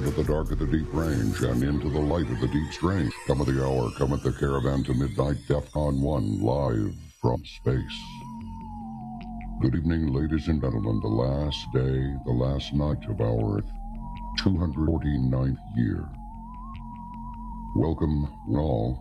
Out of the dark of the deep range and into the light of the deep strange. Cometh the hour, cometh the caravan to midnight, DEFCON 1, live from space. Good evening, ladies and gentlemen. The last day, the last night of our 249th year. Welcome, all.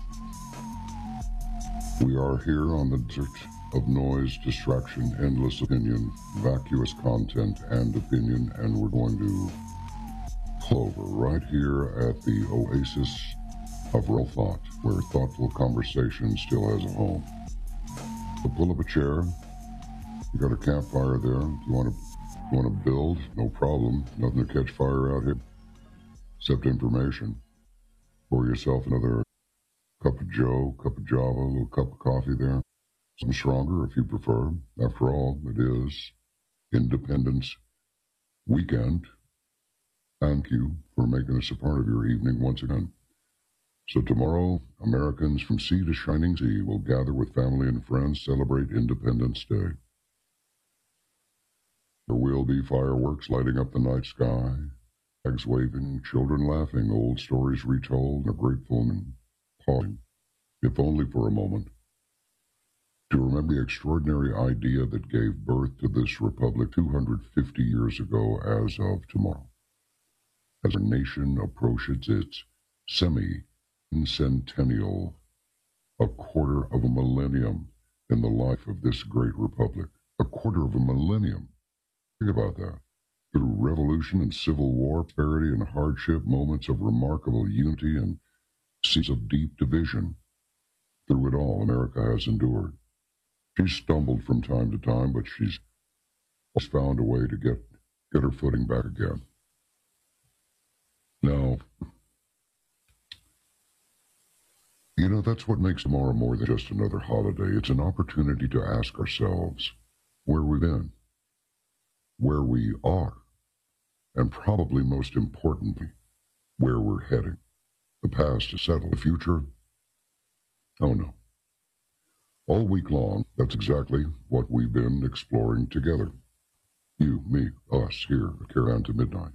We are here on the desert of noise, distraction, endless opinion, vacuous content and opinion, and we're going to pull over right here at the oasis of real thought, where thoughtful conversation still has a home. So pull up a chair. You got a campfire there. If you want to build, no problem. Nothing to catch fire out here, except information. Pour yourself another cup of joe, cup of java, a little cup of coffee there. Some stronger if you prefer. After all, it is Independence Weekend. Thank you for making us a part of your evening once again. So tomorrow, Americans from sea to shining sea will gather with family and friends, celebrate Independence Day. There will be fireworks lighting up the night sky, flags waving, children laughing, old stories retold, and a grateful and pausing, if only for a moment, to remember the extraordinary idea that gave birth to this republic 250 years ago as of tomorrow. As our nation approaches its semi-centennial, a quarter of a millennium in the life of this great republic. A quarter of a millennium. Think about that. Through revolution and civil war, prosperity and hardship, moments of remarkable unity and seas of deep division. Through it all, America has endured. She's stumbled from time to time, but she's found a way to get her footing back again. Now, you know, that's what makes tomorrow more than just another holiday. It's an opportunity to ask ourselves where we've been, where we are, and probably most importantly, where we're heading. The past is settled. The future? Oh no. All week long, that's exactly what we've been exploring together. You, me, us, here at Caravan to Midnight.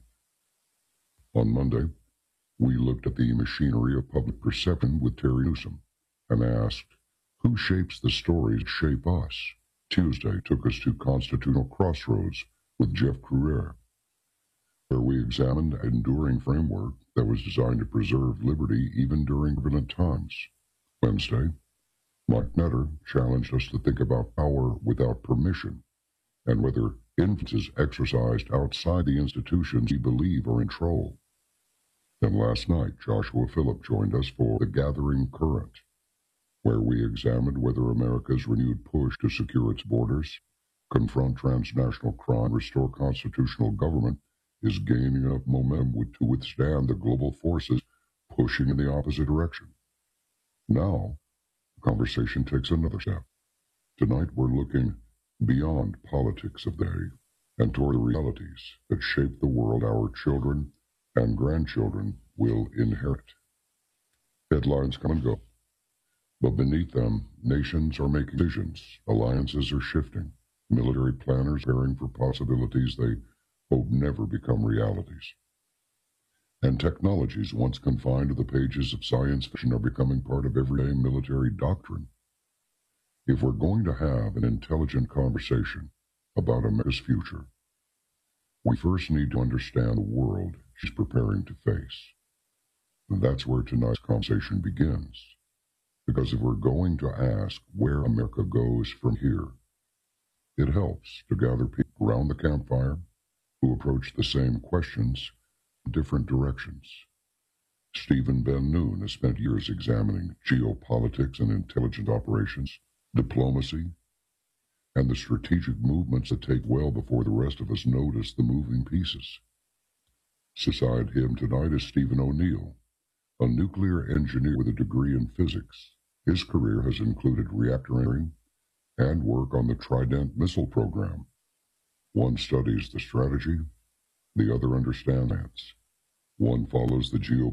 On Monday, we looked at the machinery of public perception with Terry Newsom and asked, who shapes the stories that shape us? Tuesday took us to constitutional crossroads with Jeff Crouere, where we examined an enduring framework that was designed to preserve liberty even during turbulent times. Wednesday, Mike Netter challenged us to think about power without permission and whether influence is exercised outside the institutions we believe are in control. Then last night, Joshua Phillip joined us for The Gathering Current, where we examined whether America's renewed push to secure its borders, confront transnational crime, restore constitutional government is gaining enough momentum to withstand the global forces pushing in the opposite direction. Now, the conversation takes another step. Tonight we're looking beyond politics of the day and toward the realities that shape the world our children and grandchildren will inherit. Headlines come and go, but beneath them, nations are making decisions, alliances are shifting, military planners preparing for possibilities they hope never become realities. And technologies once confined to the pages of science fiction are becoming part of everyday military doctrine. If we're going to have an intelligent conversation about America's future, we first need to understand the world she's preparing to face. And that's where tonight's conversation begins. Because if we're going to ask where America goes from here, it helps to gather people around the campfire who approach the same questions in different directions. Stephen Ben Noon has spent years examining geopolitics and intelligence operations, diplomacy, and the strategic movements that take well before the rest of us notice the moving pieces. Beside him tonight is Stephen O'Neill, a nuclear engineer with a degree in physics. His career has included reactor engineering and work on the Trident missile program. One studies the strategy, the other understands. One follows the